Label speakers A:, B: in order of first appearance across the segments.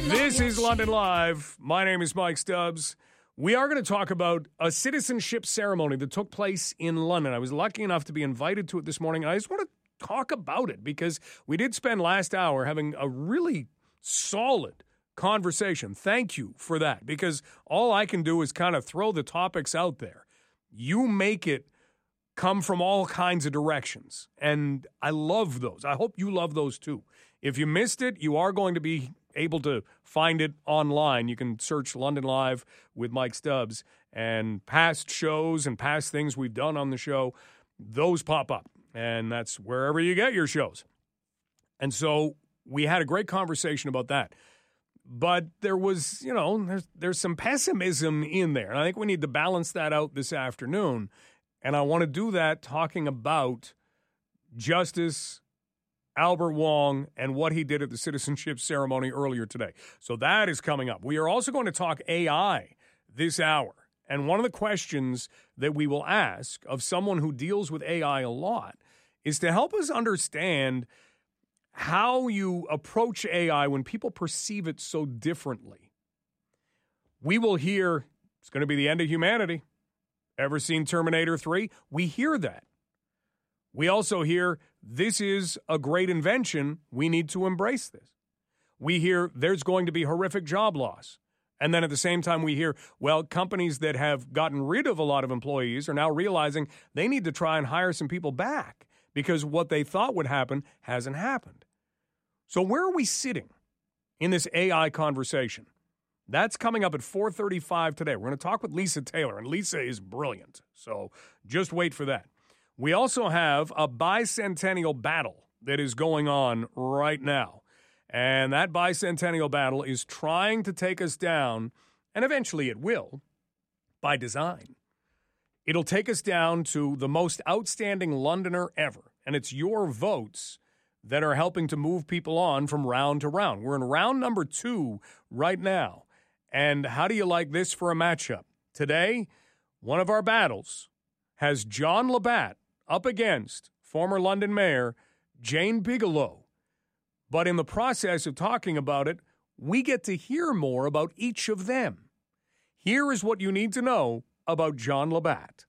A: This is London Live. My name is Mike Stubbs. We are going to talk about a citizenship ceremony that took place in London. I was lucky enough to be invited to it this morning, and I just want to talk about it because we did spend last hour having a really solid conversation. Thank you for that, because all I can do is kind of throw the topics out there. You make it come from all kinds of directions, and I love those. I hope you love those too. If you missed it, you are going to be able to find it online. You can search London Live with Mike Stubbs, and past shows and past things we've done on the show, those pop up, and that's wherever you get your shows. And so we had a great conversation about that. But there was, there's some pessimism in there, and I think we need to balance that out this afternoon. And I want to do that talking about Justice Albert Wong and what he did at the citizenship ceremony earlier today. So that is coming up. We are also going to talk AI this hour. And one of the questions that we will ask of someone who deals with AI a lot is to help us understand how you approach AI when people perceive it so differently. We will hear it's going to be the end of humanity. Ever seen Terminator 3? We hear that. We also hear this is a great invention. We need to embrace this. We hear there's going to be horrific job loss. And then at the same time we hear, well, companies that have gotten rid of a lot of employees are now realizing they need to try and hire some people back because what they thought would happen hasn't happened. So where are we sitting in this AI conversation? That's coming up at 4:35 today. We're going to talk with Lisa Taylor, and Lisa is brilliant. So just wait for that. We also have a bicentennial battle that is going on right now. And that bicentennial battle is trying to take us down, and eventually it will, by design. It'll take us down to the most outstanding Londoner ever, and it's your votes that are helping to move people on from round to round. We're in round number 2 right now. And how do you like this for a matchup? Today, one of our battles has John Labatt up against former London Mayor Jane Bigelow. But in the process of talking about it, we get to hear more about each of them. Here is what you need to know about John Labatt.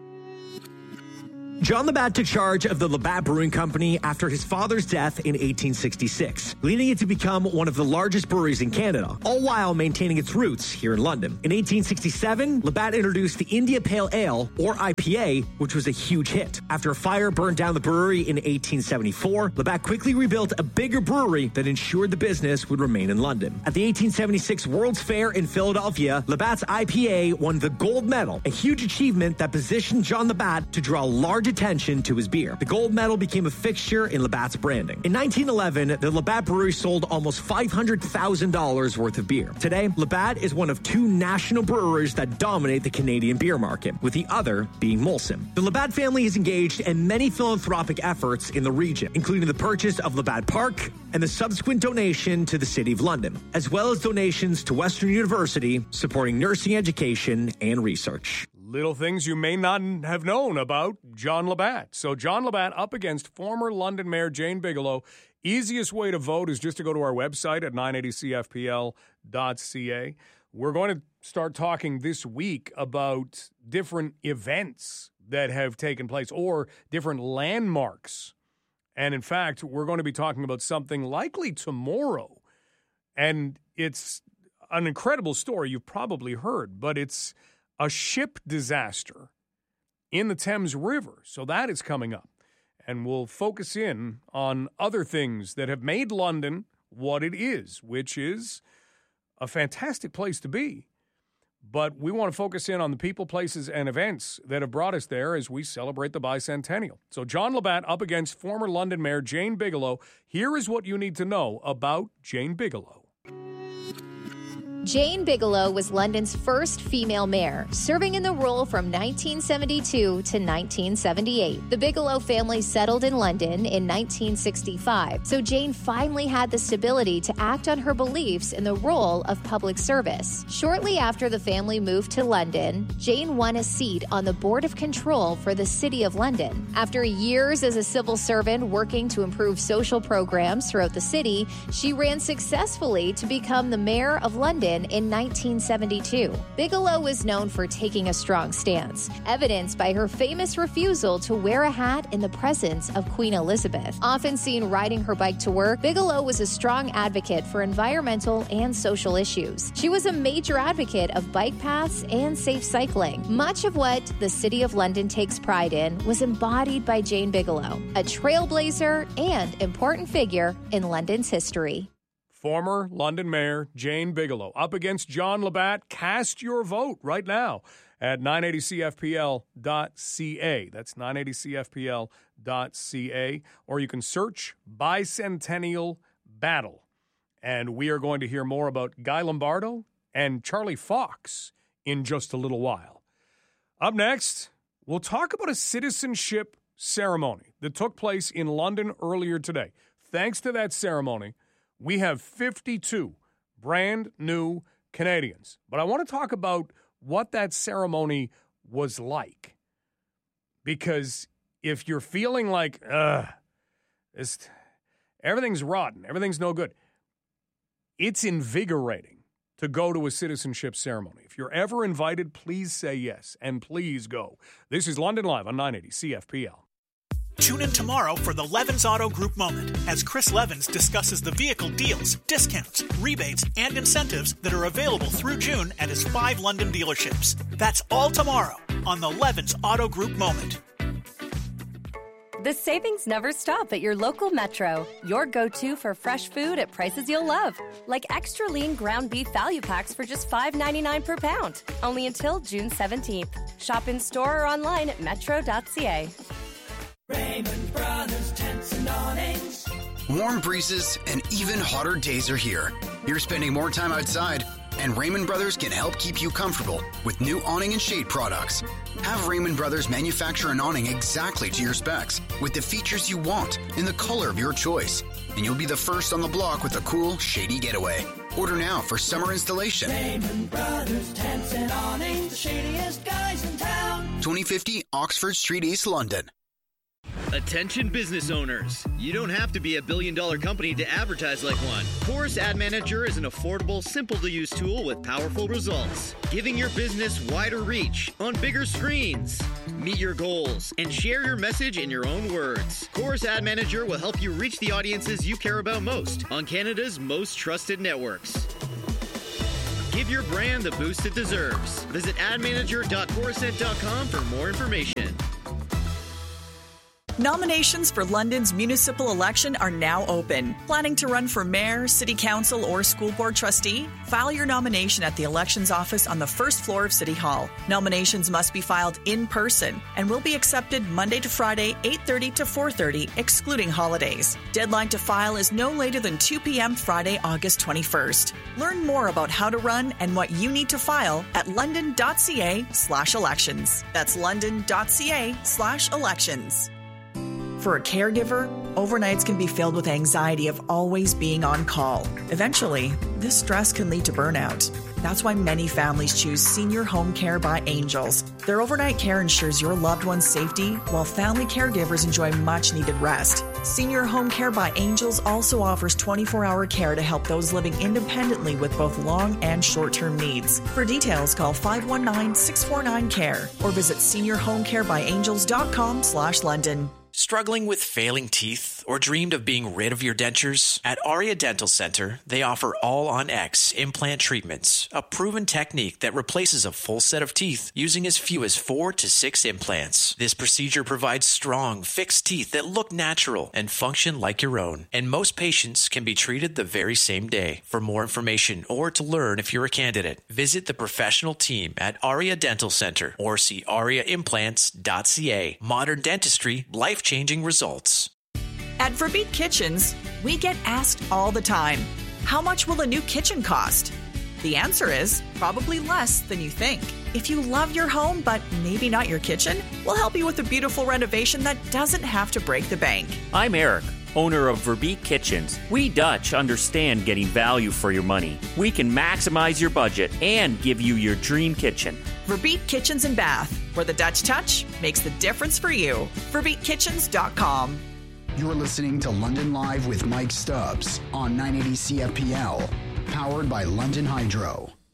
B: John Labatt took charge of the Labatt Brewing Company after his father's death in 1866, leading it to become one of the largest breweries in Canada, all while maintaining its roots here in London. In 1867, Labatt introduced the India Pale Ale, or IPA, which was a huge hit. After a fire burned down the brewery in 1874, Labatt quickly rebuilt a bigger brewery that ensured the business would remain in London. At the 1876 World's Fair in Philadelphia, Labatt's IPA won the gold medal, a huge achievement that positioned John Labatt to draw large attention to his beer. The gold medal became a fixture in Labatt's branding. In 1911, the Labatt Brewery sold almost $500,000 worth of beer. Today, Labatt is one of 2 national breweries that dominate the Canadian beer market, with the other being Molson. The Labatt family is engaged in many philanthropic efforts in the region, including the purchase of Labatt Park and the subsequent donation to the City of London, as well as donations to Western University, supporting nursing education and research.
A: Little things you may not have known about John Labatt. So John Labatt up against former London Mayor Jane Bigelow. Easiest way to vote is just to go to our website at 980cfpl.ca. We're going to start talking this week about different events that have taken place or different landmarks. And in fact, we're going to be talking about something likely tomorrow. And it's an incredible story you've probably heard, but it's a ship disaster in the Thames River. So that is coming up. And we'll focus in on other things that have made London what it is, which is a fantastic place to be. But we want to focus in on the people, places, and events that have brought us there as we celebrate the bicentennial. So John Labatt up against former London Mayor Jane Bigelow. Here is what you need to know about Jane Bigelow.
C: Jane Bigelow was London's first female mayor, serving in the role from 1972 to 1978. The Bigelow family settled in London in 1965, so Jane finally had the stability to act on her beliefs in the role of public service. Shortly after the family moved to London, Jane won a seat on the Board of Control for the City of London. After years as a civil servant working to improve social programs throughout the city, she ran successfully to become the mayor of London in 1972. Bigelow was known for taking a strong stance, evidenced by her famous refusal to wear a hat in the presence of Queen Elizabeth. Often seen riding her bike to work, Bigelow was a strong advocate for environmental and social issues. She was a major advocate of bike paths and safe cycling. Much of what the City of London takes pride in was embodied by Jane Bigelow, a trailblazer and important figure in London's history.
A: Former London Mayor Jane Bigelow up against John Labatt. Cast your vote right now at 980cfpl.ca. That's 980cfpl.ca. Or you can search Bicentennial Battle. And we are going to hear more about Guy Lombardo and Charlie Fox in just a little while. Up next, we'll talk about a citizenship ceremony that took place in London earlier today. Thanks to that ceremony, we have 52 brand new Canadians. But I want to talk about what that ceremony was like. Because if you're feeling like, everything's rotten, everything's no good, it's invigorating to go to a citizenship ceremony. If you're ever invited, please say yes, and please go. This is London Live on 980 CFPL.
D: Tune in tomorrow for the Levins Auto Group Moment as Chris Levins discusses the vehicle deals, discounts, rebates, and incentives that are available through June at his 5 London dealerships. That's all tomorrow on the Levins Auto Group Moment.
E: The savings never stop at your local Metro. Your go-to for fresh food at prices you'll love. Like extra lean ground beef value packs for just $5.99 per pound. Only until June 17th. Shop in store or online at metro.ca.
F: Raymond Brothers Tents and Awnings.
G: Warm breezes and even hotter days are here. You're spending more time outside, and Raymond Brothers can help keep you comfortable with new awning and shade products. Have Raymond Brothers manufacture an awning exactly to your specs with the features you want in the color of your choice. And you'll be the first on the block with a cool, shady getaway. Order now for summer installation.
F: Raymond Brothers Tents and Awnings, the shadiest guys in town.
G: 2050 Oxford Street, East London.
H: Attention business owners. You don't have to be a billion-dollar company to advertise like one. Chorus Ad Manager is an affordable, simple-to-use tool with powerful results, giving your business wider reach on bigger screens. Meet your goals and share your message in your own words. Chorus Ad Manager will help you reach the audiences you care about most on Canada's most trusted networks. Give your brand the boost it deserves. Visit admanager.corusent.com for more information.
I: Nominations for London's municipal election are now open. Planning to run for mayor, city council, or school board trustee? File your nomination at the elections office on the first floor of City Hall. Nominations must be filed in person and will be accepted Monday to Friday, 8:30 to 4:30, excluding holidays. Deadline to file is no later than 2 p.m. Friday, August 21st. Learn more about how to run and what you need to file at london.ca/elections. That's london.ca/elections. For a caregiver, overnights can be filled with anxiety of always being on call. Eventually, this stress can lead to burnout. That's why many families choose Senior Home Care by Angels. Their overnight care ensures your loved one's safety, while family caregivers enjoy much-needed rest. Senior Home Care by Angels also offers 24-hour care to help those living independently with both long and short-term needs. For details, call 519-649-CARE or visit seniorhomecarebyangels.com/London.
J: Struggling with failing teeth or dreamed of being rid of your dentures? At Aria Dental Center, they offer All-on-X implant treatments, a proven technique that replaces a full set of teeth using as few as 4 to 6 implants. This procedure provides strong, fixed teeth that look natural and function like your own. And most patients can be treated the very same day. For more information or to learn if you're a candidate, visit the professional team at Aria Dental Center or see ariaimplants.ca. Modern dentistry, life-changing results.
I: At Verbeek Kitchens, we get asked all the time, how much will a new kitchen cost? The answer is probably less than you think. If you love your home, but maybe not your kitchen, we'll help you with a beautiful renovation that doesn't have to break the bank.
K: I'm Eric, owner of Verbeek Kitchens. We Dutch understand getting value for your money. We can maximize your budget and give you your dream kitchen.
I: Verbeek Kitchens and Bath, where the Dutch touch makes the difference for you. VerbeekKitchens.com.
L: You're listening to London Live with Mike Stubbs on 980 CFPL, powered by London Hydro.